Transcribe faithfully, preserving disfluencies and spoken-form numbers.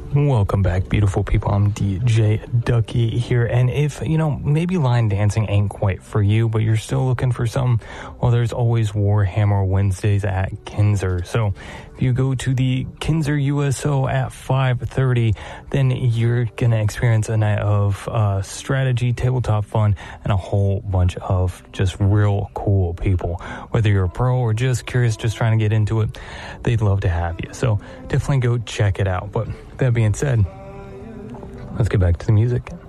Welcome back, beautiful people. I'm D J Ducky here, and if, you know, maybe line dancing ain't quite for you, but you're still looking for something, well, there's always Warhammer Wednesdays at Kinzer. So if you go to the Kinzer U S O at five thirty, then you're going to experience a night of uh, strategy, tabletop fun, and a whole bunch of just real cool people. Whether you're a pro or just curious, just trying to get into it, they'd love to have you. So definitely go check it out. But that being said, let's get back to the music.